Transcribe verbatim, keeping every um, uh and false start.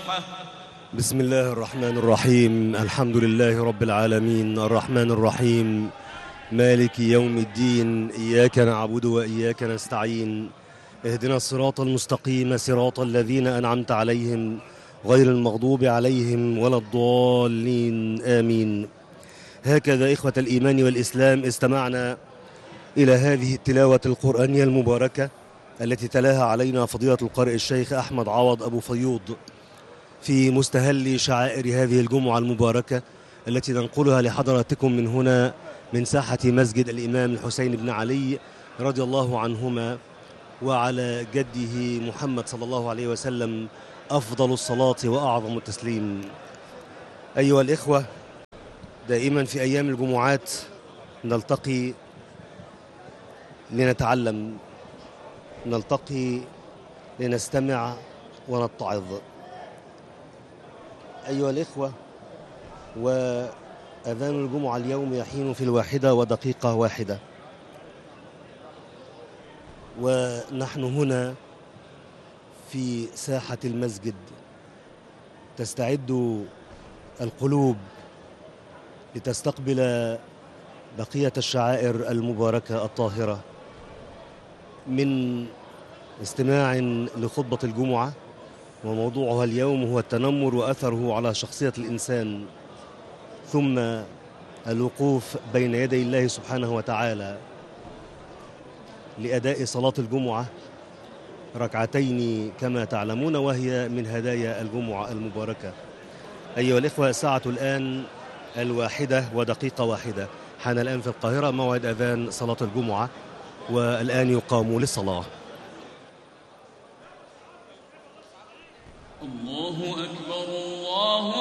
بسم الله الرحمن الرحيم. الحمد لله رب العالمين الرحمن الرحيم مالك يوم الدين. إياك نعبد وإياك نستعين. اهدنا الصراط المستقيم صراط الذين أنعمت عليهم غير المغضوب عليهم ولا الضالين آمين. هكذا إخوة الإيمان والإسلام استمعنا إلى هذه التلاوة القرآنية المباركة التي تلاها علينا فضيلة القارئ الشيخ أحمد عوض أبو فيوض في مستهل شعائر هذه الجمعة المباركة التي ننقلها لحضراتكم من هنا من ساحة مسجد الإمام الحسين بن علي رضي الله عنهما وعلى جده محمد صلى الله عليه وسلم أفضل الصلاة وأعظم التسليم. أيها الإخوة، دائما في أيام الجمعات نلتقي لنتعلم، نلتقي لنستمع ونتعظ. أيها الإخوة، وأذان الجمعة اليوم يحين في الواحدة ودقيقة واحدة، ونحن هنا في ساحة المسجد تستعد القلوب لتستقبل بقية الشعائر المباركة الطاهرة من استماع لخطبة الجمعة، وموضوعها اليوم هو التنمر وأثره على شخصية الإنسان، ثم الوقوف بين يدي الله سبحانه وتعالى لأداء صلاة الجمعة ركعتين كما تعلمون، وهي من هدايا الجمعة المباركة. أيها الإخوة، الساعة الآن الواحدة ودقيقة واحدة، حان الآن في القاهرة موعد أذان صلاة الجمعة، والآن يقام للصلاة. الله أكبر الله